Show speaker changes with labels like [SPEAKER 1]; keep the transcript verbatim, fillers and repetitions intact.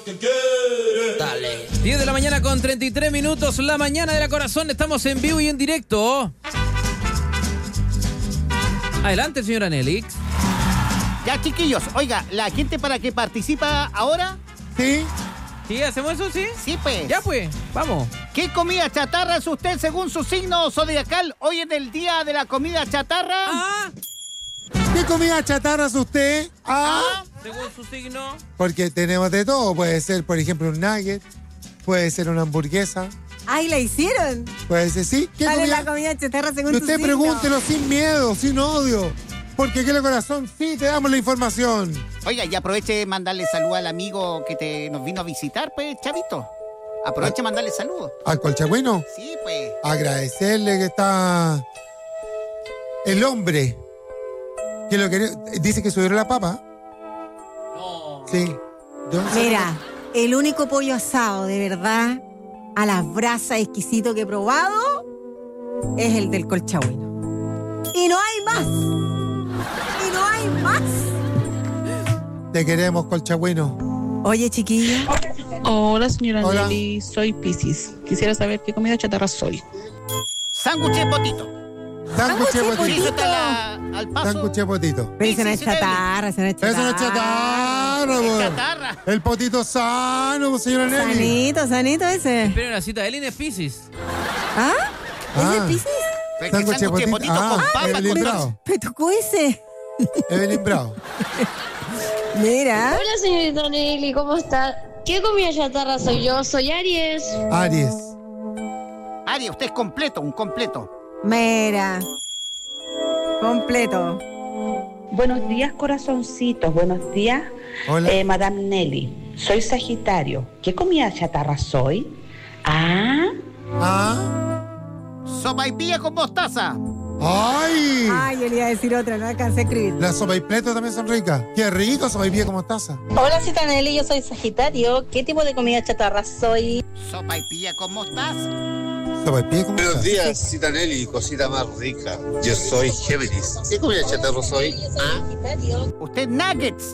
[SPEAKER 1] que quiere.
[SPEAKER 2] Dale. diez de la mañana con treinta y tres minutos, la mañana de la corazón. Estamos en vivo y en directo. Adelante, señora Nelix.
[SPEAKER 3] Ya, chiquillos, oiga, la gente para que participa ahora.
[SPEAKER 4] ¿Sí?
[SPEAKER 2] ¿Sí? ¿Hacemos eso, sí?
[SPEAKER 3] Sí, pues.
[SPEAKER 2] Ya, pues, vamos.
[SPEAKER 3] ¿Qué comida chatarra es usted según su signo zodiacal? Hoy es el día de la comida chatarra.
[SPEAKER 2] Ah,
[SPEAKER 4] ¿Qué comida chatarra es usted? Ah.
[SPEAKER 3] Ah.
[SPEAKER 2] según su signo.
[SPEAKER 4] Porque tenemos de todo. Puede ser, por ejemplo, un nugget. Puede ser una hamburguesa.
[SPEAKER 5] ¡Ay, la hicieron!
[SPEAKER 4] Puede ser, sí. ¿Qué
[SPEAKER 5] ¿Cuál es
[SPEAKER 4] comida?
[SPEAKER 5] la comida chatarra según
[SPEAKER 4] Que
[SPEAKER 5] tu
[SPEAKER 4] usted
[SPEAKER 5] signo?
[SPEAKER 4] pregúntelo sin miedo, sin odio. Porque aquí en el corazón sí te damos la información.
[SPEAKER 3] Oiga, y aproveche de mandarle salud al amigo que te, nos vino a visitar, pues, Chavito. Aproveche de mandarle saludos.
[SPEAKER 4] Al colchagüino,
[SPEAKER 3] Sí, pues.
[SPEAKER 4] agradecerle que está el hombre que lo quería. Dice que subieron la papa.
[SPEAKER 2] No.
[SPEAKER 4] Sí. Yo no sé.
[SPEAKER 5] Mira, el único pollo asado, de verdad, a las brasas exquisito que he probado, es el del Colchagüino. Y no hay más. Y no hay más.
[SPEAKER 4] Te queremos, colchagüino.
[SPEAKER 5] Oye, chiquillo.
[SPEAKER 6] Hola, señora
[SPEAKER 4] Hola.
[SPEAKER 6] Nelly, soy Piscis. Quisiera saber qué comida chatarra soy.
[SPEAKER 3] Sándwich de potito.
[SPEAKER 4] Sándwich de
[SPEAKER 3] Sí, eso
[SPEAKER 4] potito.
[SPEAKER 3] está la- al paso.
[SPEAKER 4] Sándwich de potito.
[SPEAKER 5] Pero eso no
[SPEAKER 3] sí,
[SPEAKER 5] es
[SPEAKER 3] sí,
[SPEAKER 5] chatarra, eso no es chatarra.
[SPEAKER 4] Eso no es chatarra,
[SPEAKER 3] Es
[SPEAKER 4] po.
[SPEAKER 3] chatarra.
[SPEAKER 4] El potito sano, po, señora Nelly.
[SPEAKER 5] Sanito, sanito ese.
[SPEAKER 2] Esperen la cita de Elin es Piscis.
[SPEAKER 5] ¿Ah?
[SPEAKER 4] Ah.
[SPEAKER 5] ¿Ese es Piscis?
[SPEAKER 3] Pero que
[SPEAKER 4] Sándwich de
[SPEAKER 3] sándwich de
[SPEAKER 4] potito.
[SPEAKER 3] potito
[SPEAKER 4] Ah,
[SPEAKER 3] con papa.
[SPEAKER 4] Evelyn
[SPEAKER 3] con
[SPEAKER 4] Bravo.
[SPEAKER 5] Me tocó ese.
[SPEAKER 4] Evelyn Bravo.
[SPEAKER 5] Mira.
[SPEAKER 7] Hola, señorita Nelly, ¿cómo está? ¿Qué comida chatarra soy yo? Soy Aries.
[SPEAKER 4] Aries.
[SPEAKER 3] Ari, usted es completo, un completo.
[SPEAKER 5] Mira. Completo.
[SPEAKER 8] Buenos días, corazoncitos. Buenos días,
[SPEAKER 4] Hola.
[SPEAKER 8] eh, Madame Nelly. Soy Sagitario. ¿Qué comida chatarra soy? Ah,
[SPEAKER 4] Ah.
[SPEAKER 3] Sopaipilla con mostaza.
[SPEAKER 4] ¡Ay!
[SPEAKER 5] Ay, yo le iba a decir otra, no alcancé a escribir.
[SPEAKER 4] Las sopaipletas también son ricas. Qué rico, sopaipilla como taza.
[SPEAKER 9] Hola, cita Nelly, yo soy Sagitario. ¿Qué tipo de comida chatarra soy?
[SPEAKER 3] Sopaipilla con mostaza.
[SPEAKER 4] Sopaipilla como
[SPEAKER 10] Buenos
[SPEAKER 4] taza.
[SPEAKER 10] días, cita Nelly, cosita más rica. Yo soy Géminis. ¿Qué comida chatarra soy? ¿Ah?
[SPEAKER 3] Usted nuggets.